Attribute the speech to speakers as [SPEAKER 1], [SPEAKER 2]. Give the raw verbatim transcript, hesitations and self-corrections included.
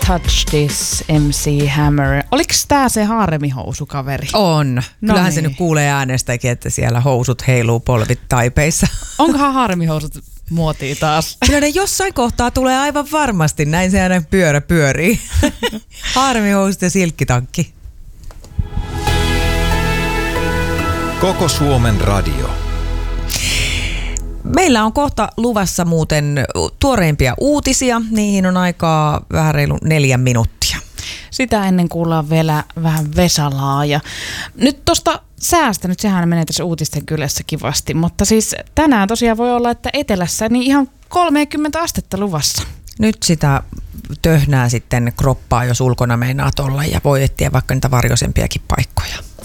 [SPEAKER 1] Touch This, M C Hammer. Oliko tää se haaremihousukaveri?
[SPEAKER 2] On.
[SPEAKER 1] No
[SPEAKER 2] Kyllähän
[SPEAKER 1] niin.
[SPEAKER 2] se nyt kuulee äänestäkin, että siellä housut heiluu polvit taipeissa.
[SPEAKER 1] Onkohan haaremihousut muotia taas?
[SPEAKER 2] Kyllä ne jossain kohtaa tulee aivan varmasti. Näin se aina pyörä pyörii. Haaremihousut ja silkkitankki.
[SPEAKER 3] Koko Suomen radio.
[SPEAKER 2] Meillä on kohta luvassa muuten tuoreimpia uutisia. Niihin on aikaa vähän reilu neljä minuuttia.
[SPEAKER 1] Sitä ennen kuullaan vielä vähän Vesalaa. Ja nyt tuosta säästä, nyt sehän menee tässä uutisten kylässä kivasti, mutta siis tänään tosiaan voi olla, että etelässä niin ihan kolmekymmentä astetta luvassa.
[SPEAKER 2] Nyt sitä töhnää sitten kroppaa, jos ulkona meinaat olla, ja voi etsiä vaikka niitä varjoisempiakin paikkoja.